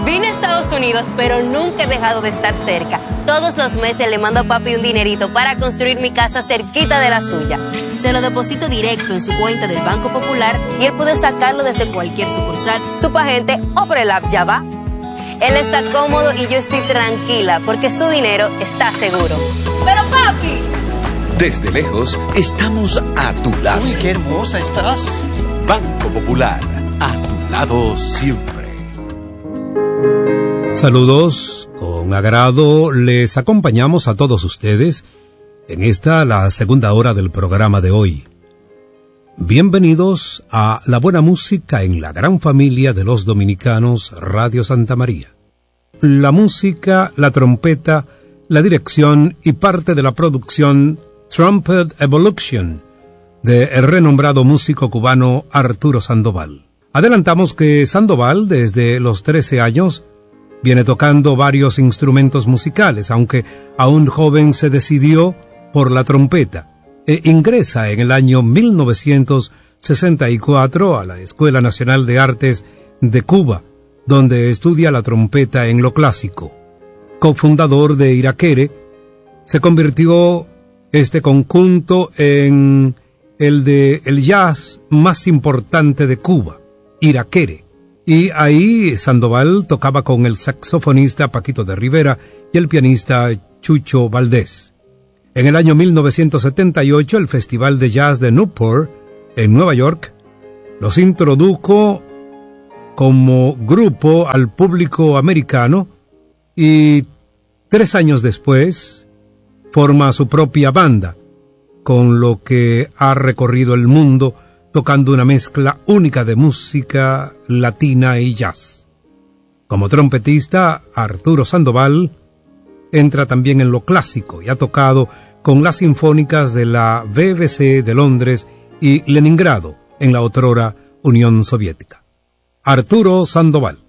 Vine a Estados Unidos, pero nunca he dejado de estar cerca. Todos los meses le mando a papi un dinerito para construir mi casa cerquita de la suya. Se lo deposito directo en su cuenta del Banco Popular y él puede sacarlo desde cualquier sucursal, Superagente o por el app Ya Va. Él está cómodo y yo estoy tranquila porque su dinero está seguro. ¡Pero papi! Desde lejos, estamos a tu lado. ¡Uy, qué hermosa estás! Banco Popular, a tu lado siempre. Saludos, con agrado les acompañamos a todos ustedes en esta, la segunda hora del programa de hoy. Bienvenidos a la buena música en la gran familia de los dominicanos Radio Santa María. La música, la trompeta, la dirección y parte de la producción Trumpet Evolution de el renombrado músico cubano Arturo Sandoval. Adelantamos que Sandoval desde los 13 años viene tocando varios instrumentos musicales, aunque aún joven se decidió por la trompeta e ingresa en el año 1964 a la Escuela Nacional de Artes de Cuba, donde estudia la trompeta en lo clásico. Cofundador de Iraquere, se convirtió este conjunto en el de el jazz más importante de Cuba, Iraquere. Y ahí Sandoval tocaba con el saxofonista Paquito de Rivera y el pianista Chucho Valdés. En el año 1978, el Festival de Jazz de Newport, en Nueva York, los introdujo como grupo al público americano y 3 años después forma su propia banda, con lo que ha recorrido el mundo tocando una mezcla única de música latina y jazz. Como trompetista, Arturo Sandoval entra también en lo clásico y ha tocado con las sinfónicas de la BBC de Londres y Leningrado en la otrora Unión Soviética. Arturo Sandoval.